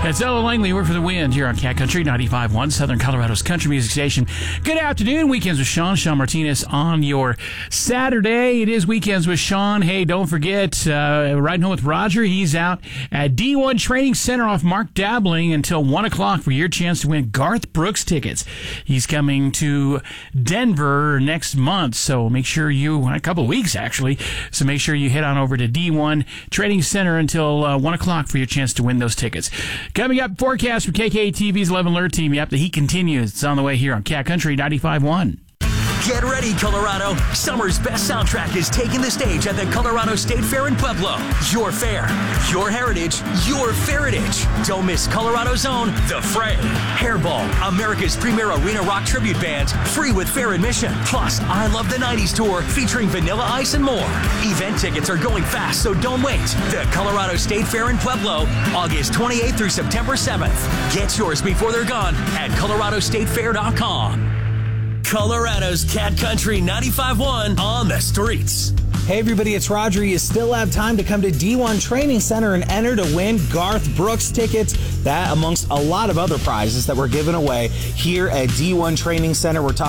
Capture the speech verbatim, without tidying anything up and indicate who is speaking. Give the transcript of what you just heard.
Speaker 1: That's Ella Langley. We're for the wind here on Cat Country ninety-five point one, Southern Colorado's country music station. Good afternoon. Weekends with Sean. Sean Martinez on your Saturday. It is Weekends with Sean. Hey, don't forget, uh, riding home with Roger. He's out at D one Training Center off Mark Dabbling until one o'clock for your chance to win Garth Brooks tickets. He's coming to Denver next month, so make sure you, a couple of weeks actually, so make sure you head on over to D one Training Center until uh, one o'clock for your chance to win those tickets. Coming up, forecast from K K A T V's eleven Alert Team. Yep, the heat continues. It's on the way here on Cat Country ninety-five point one.
Speaker 2: Get ready, Colorado. Summer's best soundtrack is taking the stage at the Colorado State Fair in Pueblo. Your fair, your heritage, your feritage. Don't miss Colorado's own The Fray, Hairball, America's premier arena rock tribute band, free with fair admission. Plus, I Love the nineties tour featuring Vanilla Ice and more. Event tickets are going fast, so don't wait. The Colorado State Fair in Pueblo, August twenty-eighth through September seventh. Get yours before they're gone at colorado state fair dot com. Colorado's Cat Country ninety-five point one on the streets.
Speaker 3: Hey everybody, it's Roger. You still have time to come to D one Training Center and enter to win Garth Brooks tickets. That amongst a lot of other prizes that we're giving away here at D one Training Center. We're talking